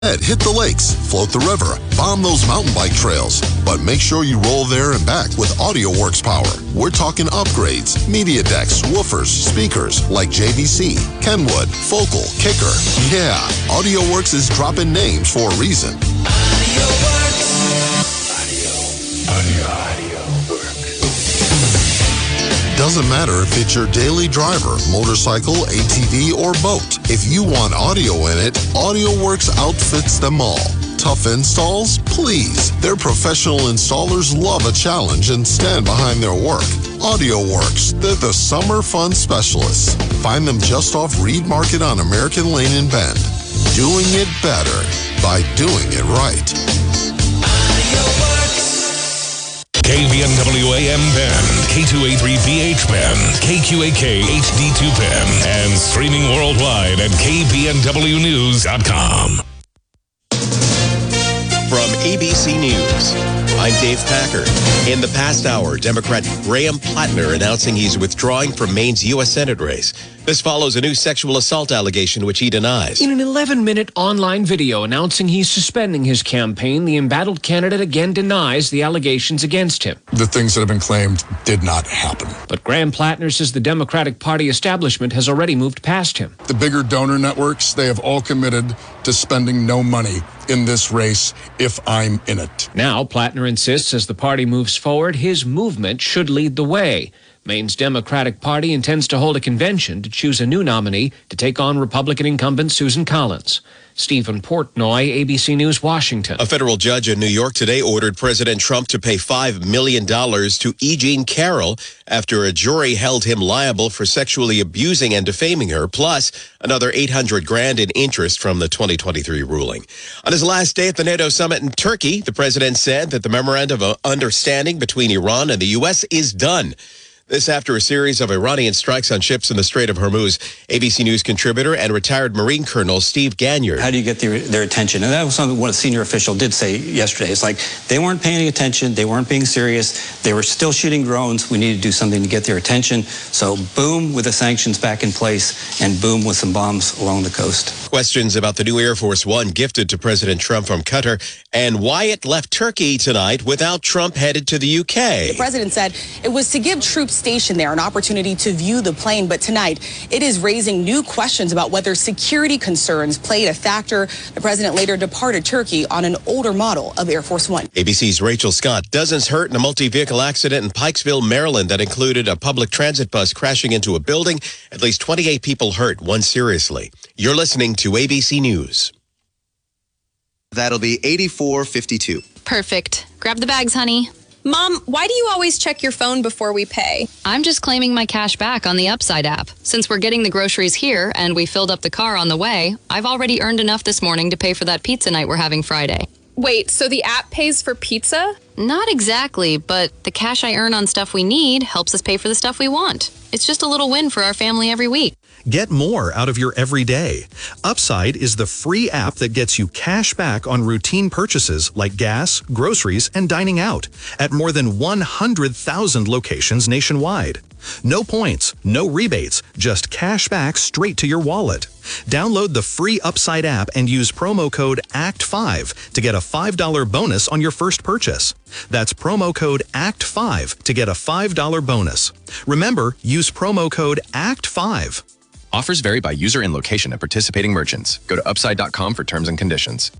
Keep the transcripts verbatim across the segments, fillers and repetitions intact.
Hit the lakes, float the river, bomb those mountain bike trails, but make sure you roll there and back with AudioWorks power. We're talking upgrades, media decks, woofers, speakers like J V C, Kenwood, Focal, Kicker. Yeah, AudioWorks is dropping names for a reason. AudioWorks. Audio. Audio. Audio works. Doesn't matter if it's your daily driver, motorcycle, A T V, or boat. If you want audio in it, AudioWorks outfits them all. Tough installs? Please. Their professional installers love a challenge and stand behind their work. AudioWorks, they're the summer fun specialists. Find them just off Reed Market on American Lane in Bend. Doing it better by doing it right. K B N W A M Bend, K two eighty-three B H Bend, K Q A K H D two Bend, and streaming worldwide at K B N W news dot com. From A B C News, I'm Dave Packer. In the past hour, Democrat Graham Plattner announcing he's withdrawing from Maine's U S Senate race. This follows a new sexual assault allegation, which he denies. In an eleven-minute online video announcing he's suspending his campaign, the embattled candidate again denies the allegations against him. The things that have been claimed did not happen. But Graham Plattner says the Democratic Party establishment has already moved past him. The bigger donor networks, they have all committed to spending no money in this race if I'm in it. Now, Plattner insists as the party moves forward, his movement should lead the way. Maine's Democratic Party intends to hold a convention to choose a new nominee to take on Republican incumbent Susan Collins. Stephen Portnoy, A B C News, Washington. A federal judge in New York today ordered President Trump to pay five million dollars to E. Jean Carroll after a jury held him liable for sexually abusing and defaming her, plus another eight hundred grand in interest from the twenty twenty-three ruling. On his last day at the NATO summit in Turkey, the president said that the memorandum of understanding between Iran and the U S is done. This after a series of Iranian strikes on ships in the Strait of Hormuz. A B C News contributor and retired Marine Colonel Steve Ganyard. How do you get their, their attention? And that was something what a senior official did say yesterday. It's like they weren't paying attention. They weren't being serious. They were still shooting drones. We need to do something to get their attention. So boom, with the sanctions back in place, and boom with some bombs along the coast. Questions about the new Air Force One gifted to President Trump from Qatar, and why it left Turkey tonight without Trump headed to the U K. The president said it was to give troops stationed there an opportunity to view the plane, but tonight it is raising new questions about whether security concerns played a factor. The president later departed Turkey on an older model of Air Force One. A B C's Rachel Scott. Dozens hurt in a multi-vehicle accident in Pikesville, Maryland that included a public transit bus crashing into a building. At least twenty-eight people hurt, one seriously. You're listening to A B C News. That'll be eighty-four fifty-two. Perfect. Grab the bags, honey. Mom, why do you always check your phone before we pay? I'm just claiming my cash back on the Upside app. Since we're getting the groceries here and we filled up the car on the way, I've already earned enough this morning to pay for that pizza night we're having Friday. Wait, so the app pays for pizza? Not exactly, but the cash I earn on stuff we need helps us pay for the stuff we want. It's just a little win for our family every week. Get more out of your everyday. Upside is the free app that gets you cash back on routine purchases like gas, groceries, and dining out at more than one hundred thousand locations nationwide. No points, no rebates, just cash back straight to your wallet. Download the free Upside app and use promo code A C T five to get a five dollar bonus on your first purchase. That's promo code A C T five to get a five dollar bonus. Remember, use promo code A C T five. Offers vary by user and location at participating merchants. Go to upside dot com for terms and conditions.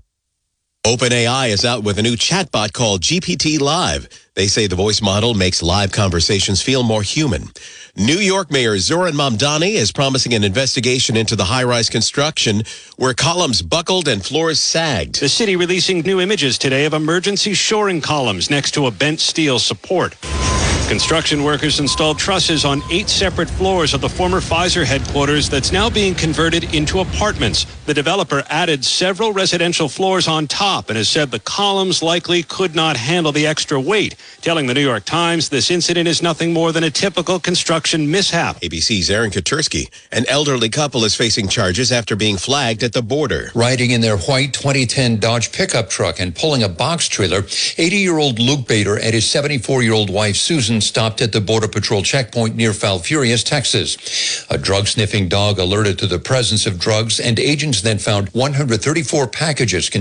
OpenAI is out with a new chatbot called G P T Live. They say the voice model makes live conversations feel more human. New York Mayor Zoran Mamdani is promising an investigation into the high-rise construction where columns buckled and floors sagged. The city releasing new images today of emergency shoring columns next to a bent steel support. Construction workers installed trusses on eight separate floors of the former Pfizer headquarters that's now being converted into apartments. The developer added several residential floors on top and has said the columns likely could not handle the extra weight, telling the New York Times this incident is nothing more than a typical construction mishap. A B C's Aaron Katursky. An elderly couple is facing charges after being flagged at the border. Riding in their white twenty ten Dodge pickup truck and pulling a box trailer, eighty-year-old Luke Bader and his seventy-four-year-old wife Susan stopped at the Border Patrol checkpoint near Falfurrias, Texas. A drug-sniffing dog alerted to the presence of drugs, and agents then found one hundred thirty-four packages